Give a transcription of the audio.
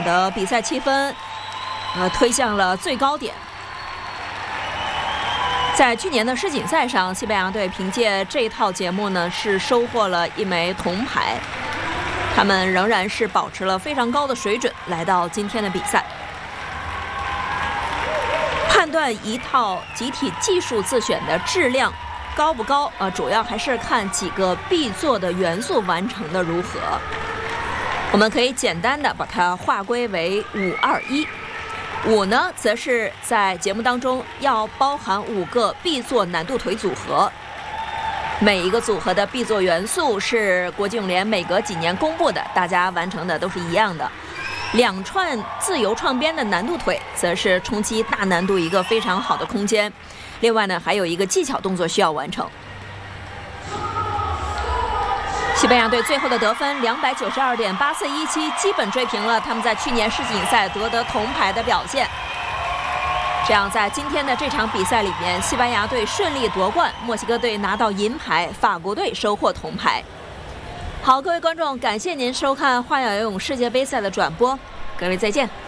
的比赛气氛推向了最高点。在去年的世锦赛上，西班牙队凭借这一套节目呢，是收获了1枚铜牌。他们仍然是保持了非常高的水准，来到今天的比赛。判断一套集体技术自选的质量高不高主要还是看几个必做的元素完成的如何。我们可以简单的把它划归为5-2-1。5呢，则是在节目当中要包含5个必做难度腿组合，每一个组合的必做元素是国际泳联每隔几年公布的，大家完成的都是一样的。2串自由创边的难度腿则是冲击大难度一个非常好的空间，另外呢还有一个技巧动作需要完成。西班牙队最后的得分292.8417，基本追平了他们在去年世锦赛夺得铜牌的表现。这样在今天的这场比赛里面，西班牙队顺利夺冠，墨西哥队拿到银牌，法国队收获铜牌。好，各位观众，感谢您收看花样游泳世界杯赛的转播，各位再见。